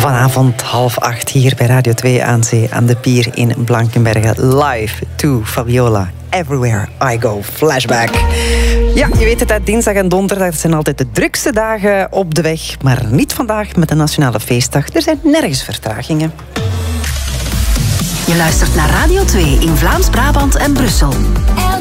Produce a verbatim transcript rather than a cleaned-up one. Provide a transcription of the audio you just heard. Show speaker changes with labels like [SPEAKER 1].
[SPEAKER 1] Vanavond half acht hier bij Radio twee aan Zee aan de Pier in Blankenberge. Live to Fabiola. Everywhere I go. Flashback. Ja, je weet het, hè, dinsdag en donderdag zijn altijd de drukste dagen op de weg. Maar niet vandaag met de Nationale Feestdag. Er zijn nergens vertragingen.
[SPEAKER 2] Je luistert naar Radio twee in Vlaams-Brabant en Brussel.